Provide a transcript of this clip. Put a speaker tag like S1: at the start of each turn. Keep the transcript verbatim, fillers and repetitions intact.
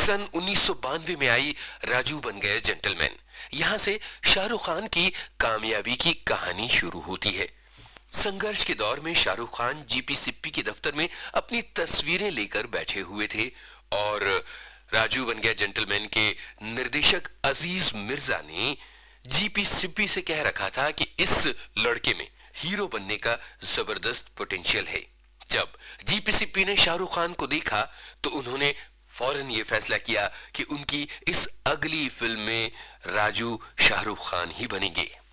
S1: सन उन्नीस सौ बानवे में आई राजू बन गए जेंटलमैन। यहां से शाहरुख खान की कामयाबी की कहानी शुरू होती है। संघर्ष के दौर में शाहरुख खान जीपी सिप्पी के दफ्तर में अपनी तस्वीरें लेकर बैठे हुए थे और राजू बन गया जेंटलमैन के निर्देशक अजीज मिर्जा ने जीपी सिप्पी से कह रखा था कि इस लड़के में हीरो बनने का जबरदस्त पोटेंशियल है। जब जीपी सिप्पी ने शाहरुख खान को देखा तो उन्होंने फौरन ये फैसला किया कि उनकी इस अगली फिल्म में राजू शाहरुख खान ही बनेंगे।